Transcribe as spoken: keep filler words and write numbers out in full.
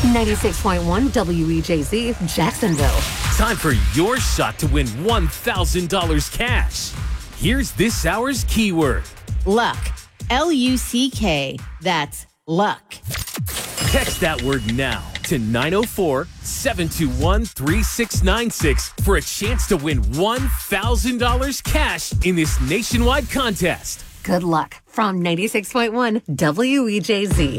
ninety-six point one W E J Z, Jacksonville. Time for your shot to win one thousand dollars cash. Here's this hour's keyword. Luck. L U C K. That's luck. Text that word now to nine oh four, seven two one, three six nine six for a chance to win one thousand dollars cash in this nationwide contest. Good luck from ninety-six point one W E J Z.